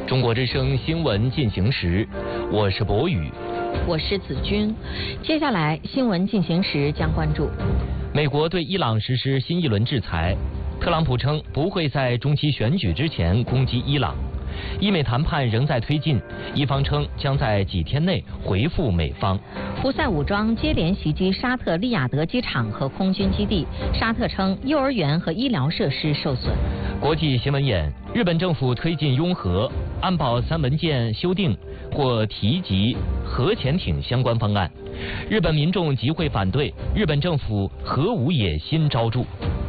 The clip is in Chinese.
中国之声新闻进行时，我是博宇， 我是子君。接下来新闻进行时将关注： 美国对伊朗实施新一轮制裁，特朗普称不会在中期选举之前攻击伊朗。伊美谈判仍在推进，伊方称将在几天内回复美方。 胡塞武装接连袭击沙特利雅得机场和空军基地，沙特称幼儿园和医疗设施受损。 国际新闻眼：日本政府推进拥核，安保3文件修订或提及核潜艇相关方案。日本民众集会反对日本政府核武野心昭著。